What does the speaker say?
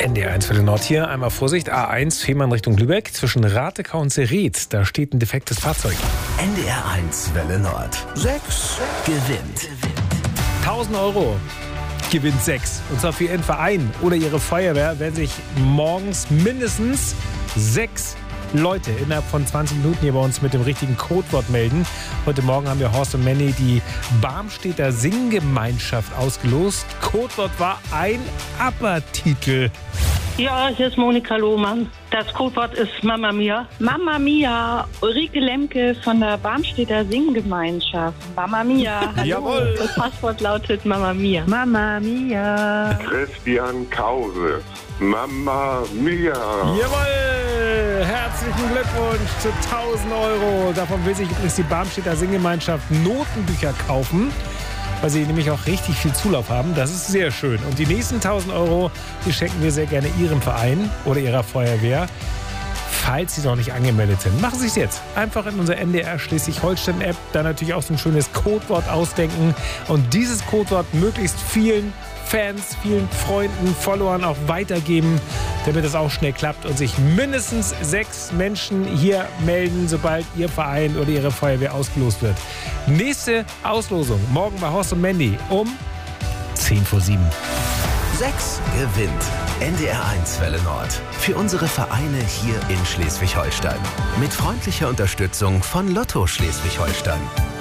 NDR1 Welle Nord hier. Einmal Vorsicht, A1 Fehmarn Richtung Lübeck. Zwischen Ratekau und Sereet, da steht ein defektes Fahrzeug. NDR1 Welle Nord. 6 gewinnt. 1000 Euro gewinnt 6. Und zwar für Ihren Verein oder Ihre Feuerwehr werden sich morgens mindestens 6 Leute innerhalb von 20 Minuten hier bei uns mit dem richtigen Codewort melden. Heute Morgen haben wir Horst und Manny die Barmstedter Singgemeinschaft ausgelost. Codewort war ein Abertitel. Ja, hier ist Monika Lohmann. Das Codewort ist Mama Mia. Mama Mia, Ulrike Lemke von der Barmstedter Singgemeinschaft. Mama Mia. Hallo. Jawohl. Das Passwort lautet Mama Mia. Mama Mia. Christian Krause. Mama Mia. Jawohl! Herzlichen Glückwunsch zu 1000 Euro. Davon will sich übrigens die Barmstedter Singgemeinschaft Notenbücher kaufen, weil sie nämlich auch richtig viel Zulauf haben. Das ist sehr schön. Und die nächsten 1000 Euro, die schenken wir sehr gerne Ihrem Verein oder Ihrer Feuerwehr. Falls Sie noch nicht angemeldet sind, machen Sie es jetzt. Einfach in unserer NDR Schleswig-Holstein-App da natürlich auch so ein schönes Codewort ausdenken und dieses Codewort möglichst vielen Fans, vielen Freunden, Followern auch weitergeben, damit das auch schnell klappt und sich mindestens 6 Menschen hier melden, sobald Ihr Verein oder Ihre Feuerwehr ausgelost wird. Nächste Auslosung morgen bei Horst und Mandy um 7:10. 6 gewinnt. NDR1 Welle Nord. Für unsere Vereine hier in Schleswig-Holstein. Mit freundlicher Unterstützung von Lotto Schleswig-Holstein.